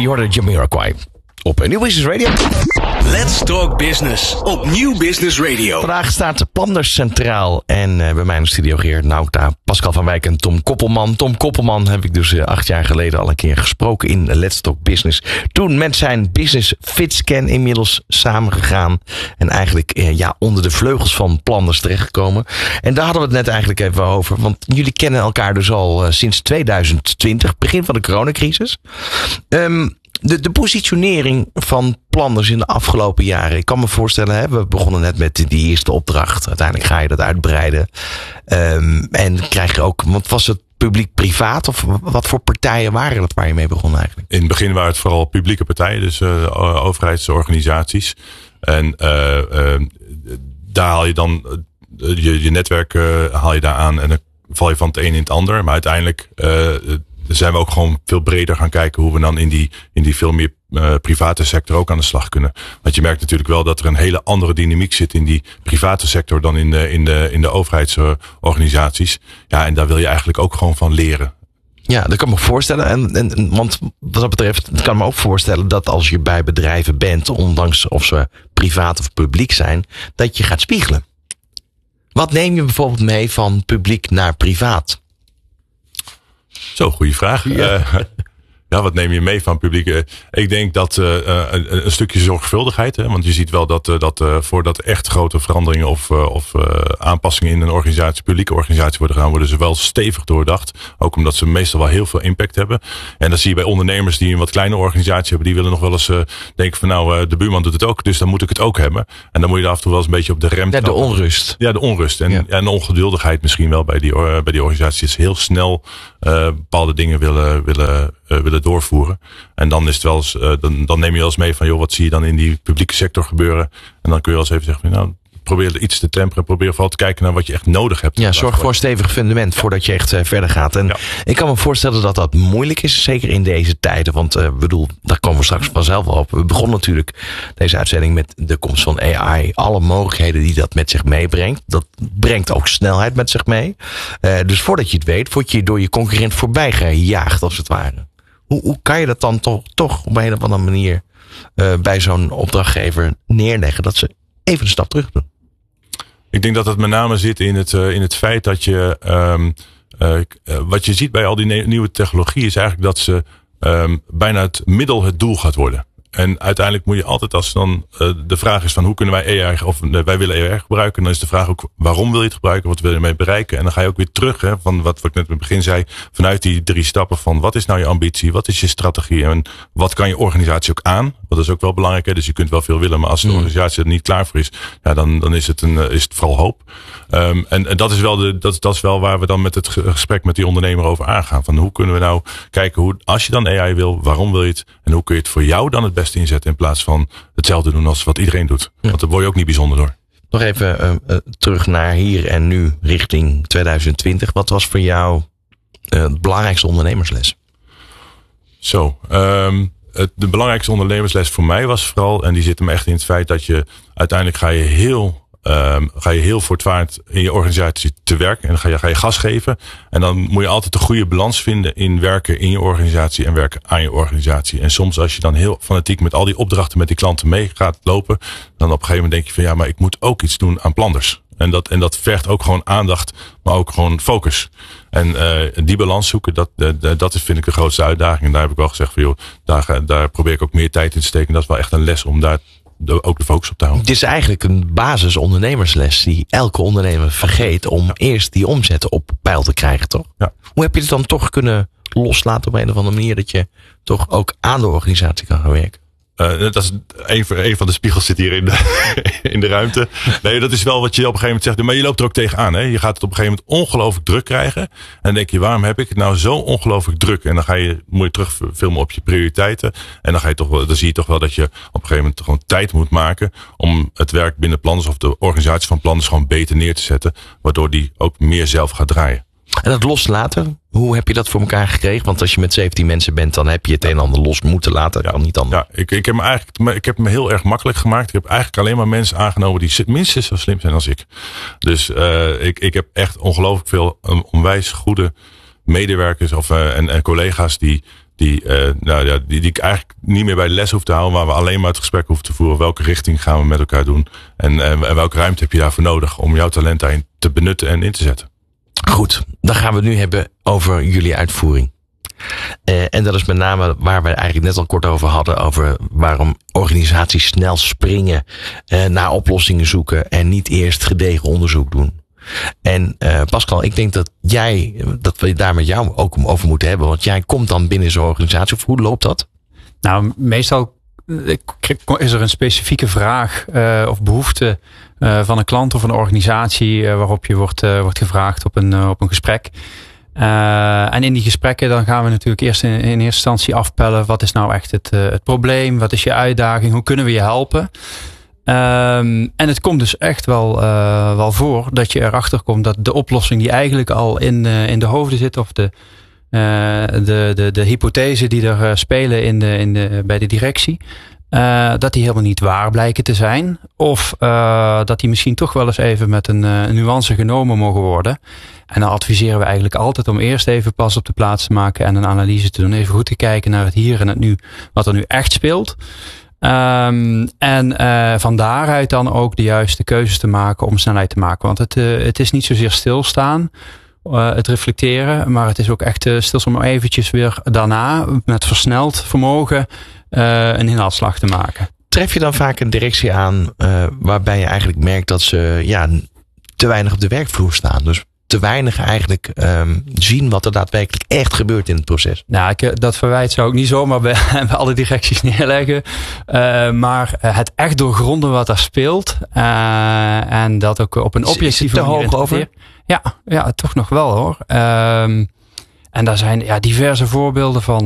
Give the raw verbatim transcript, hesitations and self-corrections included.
Jordan Jamiroquai op Nieuw Business Radio. Let's Talk Business op Nieuw Business Radio. Vandaag staat Planders centraal en uh, bij mij in de studio Geert Nauta, Pascal van Wijk en Tom Koppelman. Tom Koppelman heb ik dus uh, acht jaar geleden al een keer gesproken in Let's Talk Business. Toen met zijn Business Fit Scan inmiddels samengegaan en eigenlijk uh, ja, onder de vleugels van Planders terechtgekomen. En daar hadden we het net eigenlijk even over, want jullie kennen elkaar dus al uh, sinds tweeduizend twintig, begin van de coronacrisis. Um, De, de positionering van Planders in de afgelopen jaren. Ik kan me voorstellen, hè, we begonnen net met die eerste opdracht. Uiteindelijk ga je dat uitbreiden. Um, en krijg je ook, want was het publiek-privaat? Of wat voor partijen waren dat waar je mee begon eigenlijk? In het begin waren het vooral publieke partijen, dus uh, overheidsorganisaties. En uh, uh, daar haal je dan uh, je, je netwerk uh, haal je daar aan en dan val je van het een in het ander. Maar uiteindelijk uh, zijn we ook gewoon veel breder gaan kijken hoe we dan in die, in die veel meer uh, private sector ook aan de slag kunnen. Want je merkt natuurlijk wel dat er een hele andere dynamiek zit in die private sector dan in de, in de, in de overheidsorganisaties. Ja, en daar wil je eigenlijk ook gewoon van leren. Ja, dat kan me voorstellen. En, en, want wat dat betreft, het kan me ook voorstellen dat als je bij bedrijven bent, ondanks of ze privaat of publiek zijn, dat je gaat spiegelen. Wat neem je bijvoorbeeld mee van publiek naar privaat? Zo, goede vraag. Ja. Uh, ja, wat neem je mee van publiek? Uh, ik denk dat uh, een, een stukje zorgvuldigheid. Hè, want je ziet wel dat, uh, dat uh, voordat echt grote veranderingen of, uh, of uh, aanpassingen in een organisatie, publieke organisatie worden gedaan, worden ze wel stevig doordacht. Ook omdat ze meestal wel heel veel impact hebben. En dat zie je bij ondernemers die een wat kleine organisatie hebben. Die willen nog wel eens uh, denken van nou, uh, de buurman doet het ook, dus dan moet ik het ook hebben. En dan moet je er af en toe wel eens een beetje op de rem. Ja, de onrust. Ja, de onrust. En, ja. en de ongeduldigheid misschien wel bij die, uh, bij die organisaties. Heel snel uh, bepaalde dingen willen, willen, uh, willen doorvoeren. En dan is het wel eens, uh, dan, dan neem je wel eens mee van joh, wat zie je dan in die publieke sector gebeuren? En dan kun je wel eens even zeggen van nou, probeer iets te temperen. Probeer vooral te kijken naar wat je echt nodig hebt. Ja, zorg voor een stevig fundament voordat je echt uh, verder gaat. En ja. Ik kan me voorstellen dat dat moeilijk is. Zeker in deze tijden. Want uh, bedoel, daar komen we straks vanzelf wel op. We begonnen natuurlijk deze uitzending met de komst van A I. Alle mogelijkheden die dat met zich meebrengt. Dat brengt ook snelheid met zich mee. Uh, dus voordat je het weet, word je door je concurrent voorbij gejaagd als het ware. Hoe, hoe kan je dat dan toch, toch op een of andere manier uh, bij zo'n opdrachtgever neerleggen? Dat ze even een stap terug doen. Ik denk dat het met name zit in het, uh, in het feit dat je, um, uh, wat je ziet bij al die ne- nieuwe technologie is eigenlijk dat ze um, bijna het middel het doel gaat worden. En uiteindelijk moet je altijd, als dan uh, de vraag is van hoe kunnen wij A I, of uh, wij willen A I gebruiken, dan is de vraag ook waarom wil je het gebruiken, wat wil je ermee bereiken? En dan ga je ook weer terug, hè, van wat, wat ik net in het begin zei, vanuit die drie stappen van wat is nou je ambitie, wat is je strategie en wat kan je organisatie ook aan? Dat is ook wel belangrijk, hè? Dus je kunt wel veel willen, maar als de organisatie er niet klaar voor is, ja, dan, dan is, het een, uh, is het vooral hoop. Um, en, en dat is wel de, dat, dat is wel waar we dan met het gesprek met die ondernemer over aangaan. Van hoe kunnen we nou kijken hoe, als je dan A I wil, waarom wil je het en hoe kun je het voor jou dan het beste inzetten in plaats van hetzelfde doen als wat iedereen doet. Ja. Want daar word je ook niet bijzonder door. Nog even uh, uh, terug naar hier en nu richting tweeduizend twintig. Wat was voor jou uh, het belangrijkste ondernemersles? Zo, um, het, de belangrijkste ondernemersles voor mij was vooral, en die zit hem echt in het feit dat je uiteindelijk ga je heel Um, ga je heel voortvarend in je organisatie te werken. En dan ga je, ga je gas geven. En dan moet je altijd een goede balans vinden in werken in je organisatie en werken aan je organisatie. En soms als je dan heel fanatiek met al die opdrachten met die klanten mee gaat lopen, dan op een gegeven moment denk je van ja, maar ik moet ook iets doen aan Planders. En dat, en dat vergt ook gewoon aandacht, maar ook gewoon focus. En uh, die balans zoeken, dat, uh, dat is vind ik de grootste uitdaging. En daar heb ik wel gezegd van joh, daar, daar probeer ik ook meer tijd in te steken. Dat is wel echt een les om daar De, ook de focus op te houden. Het is eigenlijk een basis ondernemersles die elke ondernemer vergeet om ja. eerst die omzet op peil te krijgen, toch? Ja. Hoe heb je het dan toch kunnen loslaten op een of andere manier dat je toch ook aan de organisatie kan gaan werken? Uh, dat is een, een van de spiegels zit hier in de, in de ruimte. Nee, dat is wel wat je op een gegeven moment zegt. Maar je loopt er ook tegenaan. Hè? Je gaat het op een gegeven moment ongelooflijk druk krijgen. En dan denk je, waarom heb ik het nou zo ongelooflijk druk? En dan ga je, moet je terugfilmen op je prioriteiten. En dan, ga je toch wel, dan zie je toch wel dat je op een gegeven moment gewoon tijd moet maken om het werk binnen Planders of de organisatie van Planders gewoon beter neer te zetten. Waardoor die ook meer zelf gaat draaien. En dat loslaten, hoe heb je dat voor elkaar gekregen? Want als je met zeventien mensen bent, dan heb je het een en ander los moeten laten. Dat ja, kan niet anders. Ja, ik, ik, heb me eigenlijk, ik heb me heel erg makkelijk gemaakt. Ik heb eigenlijk alleen maar mensen aangenomen die minstens zo slim zijn als ik. Dus uh, ik, ik heb echt ongelooflijk veel um, onwijs goede medewerkers of, uh, en, en collega's die, Die, uh, nou ja, die, die ik eigenlijk niet meer bij de les hoef te houden. Waar we alleen maar het gesprek hoeven te voeren. Welke richting gaan we met elkaar doen? En, uh, en welke ruimte heb je daarvoor nodig om jouw talent daarin te benutten en in te zetten? Goed, dan gaan we het nu hebben over jullie uitvoering. Uh, en dat is met name waar we eigenlijk net al kort over hadden. Over waarom organisaties snel springen uh, naar oplossingen zoeken. En niet eerst gedegen onderzoek doen. En uh, Pascal, ik denk dat jij, dat we daar met jou ook over moeten hebben. Want jij komt dan binnen zo'n organisatie. Of hoe loopt dat? Nou, meestal is er een specifieke vraag uh, of behoefte uh, van een klant of een organisatie uh, waarop je wordt, uh, wordt gevraagd op een, uh, op een gesprek. Uh, en in die gesprekken dan gaan we natuurlijk eerst in, in eerste instantie afpellen. Wat is nou echt het, uh, het probleem? Wat is je uitdaging? Hoe kunnen we je helpen? Um, en het komt dus echt wel, uh, wel voor dat je erachter komt dat de oplossing die eigenlijk al in, uh, in de hoofden zit, of de, uh, de, de, de hypothese die er uh, spelen in de, in de, bij de directie, uh, dat die helemaal niet waar blijken te zijn. Of uh, dat die misschien toch wel eens even met een, uh, een nuance genomen mogen worden. En dan adviseren we eigenlijk altijd om eerst even pas op de plaats te maken en een analyse te doen. Even goed te kijken naar het hier en het nu, wat er nu echt speelt. Um, en uh, van daaruit dan ook de juiste keuzes te maken om snelheid te maken. Want het, uh, het is niet zozeer stilstaan, uh, het reflecteren, maar het is ook echt uh, stilstaan om eventjes weer daarna met versneld vermogen uh, een inhaalslag te maken. Tref je dan vaak een directie aan uh, waarbij je eigenlijk merkt dat ze ja, te weinig op de werkvloer staan? Dus te weinig eigenlijk um, zien wat er daadwerkelijk echt gebeurt in het proces. Nou, ik, dat verwijt zou ik niet zomaar bij, bij alle directies neerleggen. Uh, maar het echt doorgronden wat er speelt. Uh, en dat ook op een objectieve manier. Is het te hoog over? Ja, ja, toch nog wel hoor. Um, en daar zijn ja, diverse voorbeelden van.